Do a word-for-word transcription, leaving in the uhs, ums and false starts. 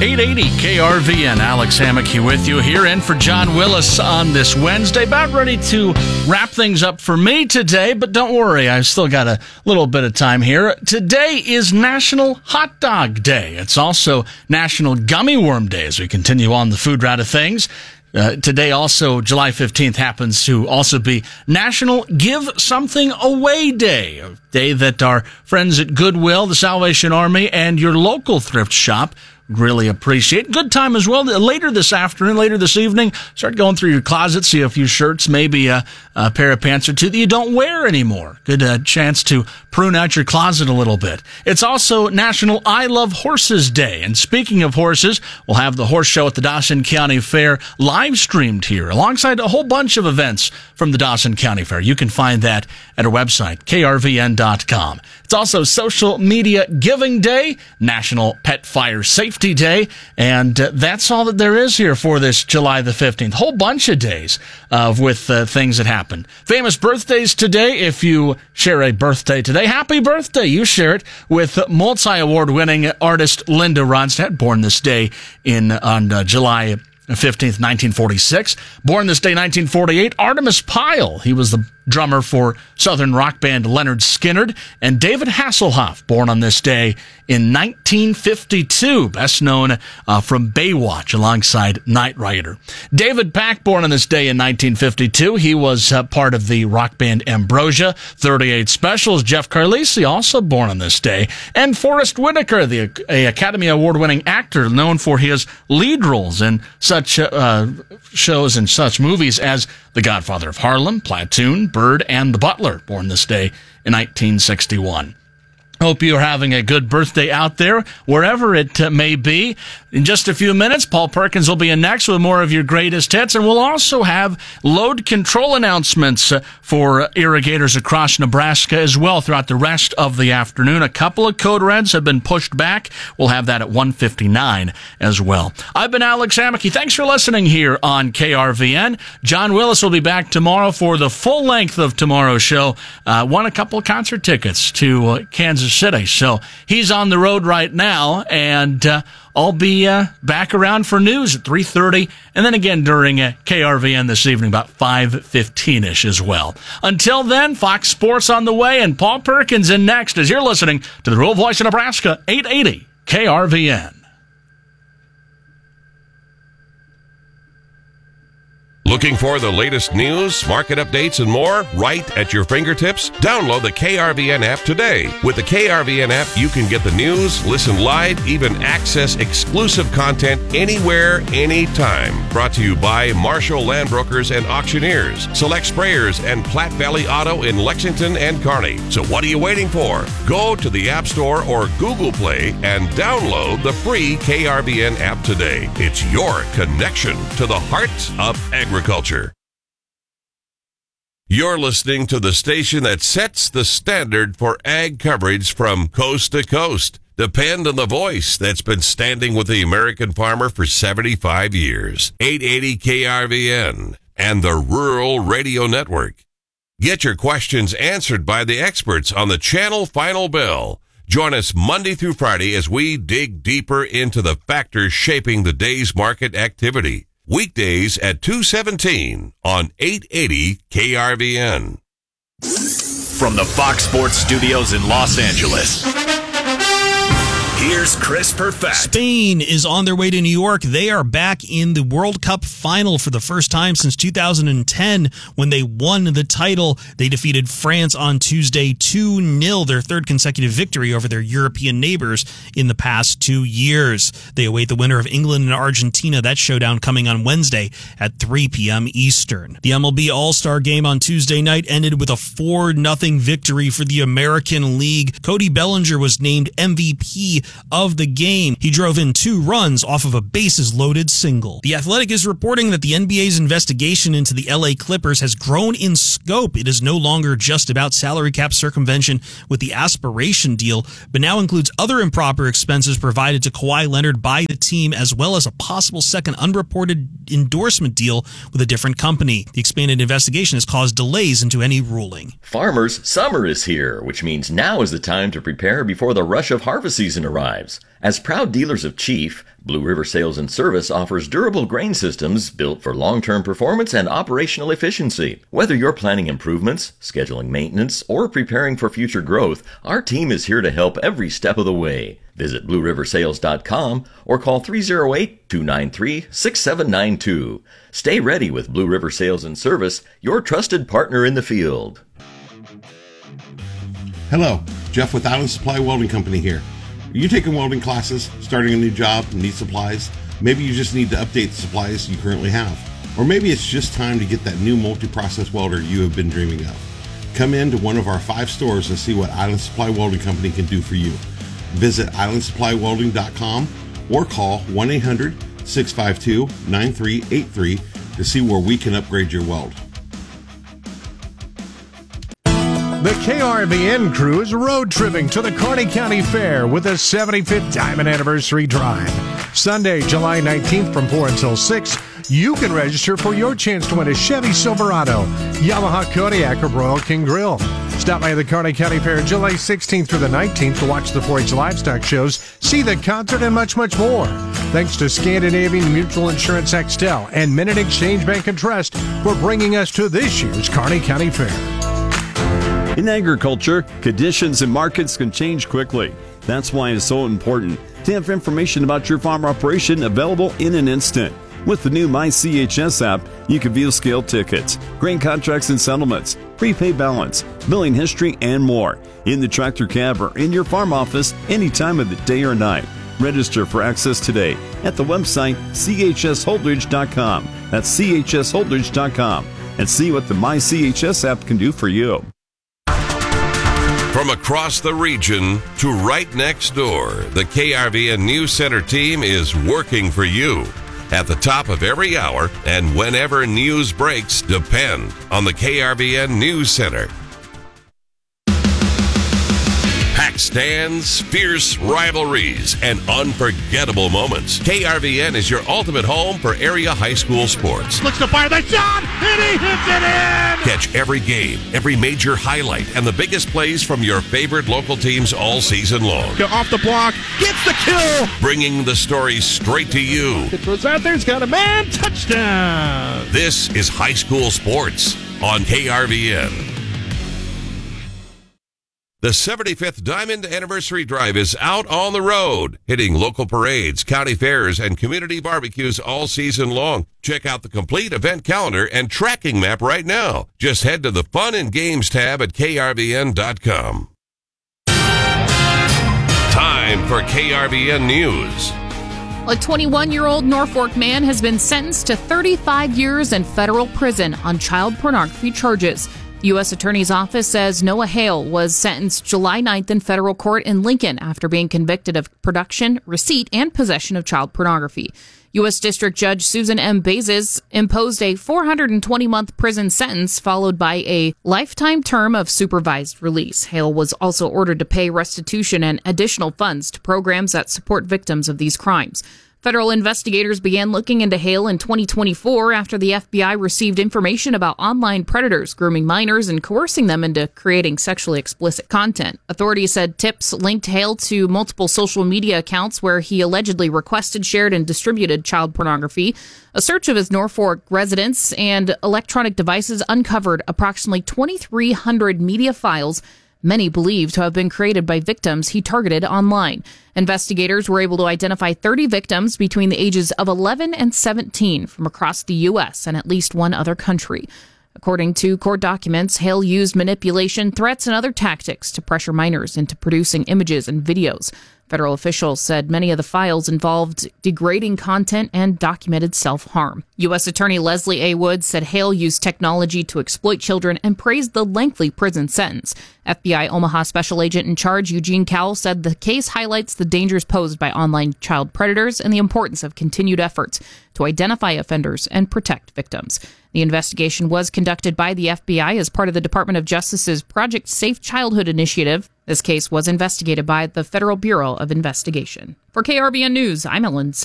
eight eighty K R V N. Alex Hammocky with you here, in for John Willis on this Wednesday. About ready to wrap things up for me today, but don't worry, I've still got a little bit of time here. Today is National Hot Dog Day. It's also National Gummy Worm Day as we continue on the food route of things. Uh, today also, July fifteenth, happens to also be National Give Something Away Day, a day that our friends at Goodwill, the Salvation Army, and your local thrift shop really appreciate. Good time as well. Later this afternoon, later this evening, start going through your closet, see a few shirts, maybe a, a pair of pants or two that you don't wear anymore. Good uh, chance to prune out your closet a little bit. It's also National I Love Horses Day. And speaking of horses, we'll have the horse show at the Dawson County Fair live streamed here, alongside a whole bunch of events from the Dawson County Fair. You can find that at our website, K R V N dot com. It's also Social Media Giving Day, National Pet Fire Safety Day, and uh, that's all that there is here for this July the fifteenth. Whole bunch of days uh, with uh, things that happen. Famous birthdays today. If you share a birthday today, happy birthday. You share it with multi-award winning artist Linda Ronstadt, born this day in on uh, July fifteenth, nineteen forty-six. Born this day, nineteen forty-eight, Artemis Pyle. He was the drummer for Southern rock band Leonard Skinner. And David Hasselhoff, born on this day in nineteen fifty-two, best known uh, from Baywatch alongside Knight Rider. David Pack, born on this day in nineteen fifty-two. He was uh, part of the rock band Ambrosia. thirty-eight Specials. Jeff Carlisi, also born on this day. And Forrest Whitaker, the a Academy Award-winning actor known for his lead roles in such uh, shows and such movies as The Godfather of Harlem, Platoon, Bird, and The Butler, born this day in nineteen sixty-one. Hope you're having a good birthday out there, wherever it uh, may be. In just a few minutes, Paul Perkins will be in next with more of your greatest hits, and we'll also have load control announcements uh, for irrigators across Nebraska as well throughout the rest of the afternoon. A couple of code reds have been pushed back. We'll have that at one fifty-nine as well. I've been Alex Hammocky. Thanks for listening here on K R V N. John Willis will be back tomorrow for the full length of tomorrow's show. Uh, won a couple of concert tickets to uh, Kansas City. So he's on the road right now, and uh, I'll be uh, back around for news at three thirty, and then again during uh, K R V N this evening about five fifteen-ish as well. Until then, Fox Sports on the way, and Paul Perkins in next as you're listening to the Rural Voice of Nebraska, eight eighty K R V N. Looking for the latest news, market updates, and more right at your fingertips? Download the K R V N app today. With the K R V N app, you can get the news, listen live, even access exclusive content anywhere, anytime. Brought to you by Marshall Land Brokers and Auctioneers, Select Sprayers, and Platte Valley Auto in Lexington and Kearney. So what are you waiting for? Go to the App Store or Google Play and download the free K R V N app today. It's your connection to the heart of agriculture. Agriculture. You're listening to the station that sets the standard for ag coverage from coast to coast. Depend on the voice that's been standing with the American farmer for seventy-five years. eight eighty K R V N and the Rural Radio Network. Get your questions answered by the experts on the Channel Final Bell. Join us Monday through Friday as we dig deeper into the factors shaping the day's market activity. Weekdays at two seventeen on eight eighty K R V N. From the Fox Sports Studios in Los Angeles, here's Chris Perfett. Spain is on their way to New York. They are back in the World Cup final for the first time since two thousand ten when they won the title. They defeated France on Tuesday two nil, their third consecutive victory over their European neighbors in the past two years. They await the winner of England and Argentina. That showdown coming on Wednesday at three p.m. Eastern. The M L B All-Star Game on Tuesday night ended with a four nothing victory for the American League. Cody Bellinger was named M V P of the game. He drove in two runs off of a bases-loaded single. The Athletic is reporting that the N B A's investigation into the L A Clippers has grown in scope. It is no longer just about salary cap circumvention with the aspiration deal, but now includes other improper expenses provided to Kawhi Leonard by the team, as well as a possible second unreported endorsement deal with a different company. The expanded investigation has caused delays into any ruling. Farmers, summer is here, which means now is the time to prepare before the rush of harvest season arrives. thrives. As proud dealers of Chief, Blue River Sales and Service offers durable grain systems built for long-term performance and operational efficiency. Whether you're planning improvements, scheduling maintenance, or preparing for future growth, our team is here to help every step of the way. Visit blue river sales dot com or call three oh eight, two nine three, six seven nine two. Stay ready with Blue River Sales and Service, your trusted partner in the field. Hello, Jeff with Island Supply Welding Company here. Are you taking welding classes, starting a new job, and need supplies? Maybe you just need to update the supplies you currently have. Or maybe it's just time to get that new multi-process welder you have been dreaming of. Come in to one of our five stores and see what Island Supply Welding Company can do for you. Visit island supply welding dot com or call one eight hundred, six five two, nine three eight three to see where we can upgrade your weld. The K R V N crew is road tripping to the Kearney County Fair with the seventy-fifth Diamond Anniversary Drive. Sunday, July nineteenth from four until six, you can register for your chance to win a Chevy Silverado, Yamaha Kodiak, or Royal King Grill. Stop by the Kearney County Fair July sixteenth through the nineteenth to watch the four H livestock shows, see the concert, and much, much more. Thanks to Scandinavian Mutual Insurance Extel and Minute Exchange Bank and Trust for bringing us to this year's Kearney County Fair. In agriculture, conditions and markets can change quickly. That's why it's so important to have information about your farm operation available in an instant. With the new My C H S app, you can view scale tickets, grain contracts and settlements, prepay balance, billing history, and more in the tractor cab or in your farm office any time of the day or night. Register for access today at the website c h s holdridge dot com. That's c h s holdridge dot com and see what the My C H S app can do for you. From across the region to right next door, the K R V N News Center team is working for you. At the top of every hour and whenever news breaks, depend on the K R V N News Center. Packed stands, fierce rivalries, and unforgettable moments. K R V N is your ultimate home for area high school sports. Looks to fire that shot, and he hits it in! Catch every game, every major highlight, and the biggest plays from your favorite local teams all season long. Go off the block, gets the kill! Bringing the stories straight to you. It throws out there, it's got a man, touchdown! This is high school sports on K R V N. The seventy-fifth Diamond Anniversary Drive is out on the road, hitting local parades, county fairs, and community barbecues all season long. Check out the complete event calendar and tracking map right now. Just head to the Fun and Games tab at k r v n dot com. Time for K R V N News. A twenty-one-year-old Norfolk man has been sentenced to thirty-five years in federal prison on child pornography charges. The U S Attorney's Office says Noah Hale was sentenced July ninth in federal court in Lincoln after being convicted of production, receipt, and possession of child pornography. U S District Judge Susan M. Bazes imposed a four hundred twenty month prison sentence followed by a lifetime term of supervised release. Hale was also ordered to pay restitution and additional funds to programs that support victims of these crimes. Federal investigators began looking into Hale in twenty twenty-four after the F B I received information about online predators grooming minors and coercing them into creating sexually explicit content. Authorities said tips linked Hale to multiple social media accounts where he allegedly requested, shared, and distributed child pornography. A search of his Norfolk residence and electronic devices uncovered approximately twenty-three hundred media files, many believed to have been created by victims he targeted online. Investigators were able to identify thirty victims between the ages of eleven and seventeen from across the U S and at least one other country. According to court documents, Hale used manipulation, threats, and other tactics to pressure minors into producing images and videos. Federal officials said many of the files involved degrading content and documented self-harm. U S Attorney Leslie A. Wood said Hale used technology to exploit children and praised the lengthy prison sentence. F B I Omaha Special Agent in Charge Eugene Cowell said the case highlights the dangers posed by online child predators and the importance of continued efforts to identify offenders and protect victims. The investigation was conducted by the F B I as part of the Department of Justice's Project Safe Childhood initiative. This case was investigated by the Federal Bureau of Investigation. For K R B N News, I'm Ellen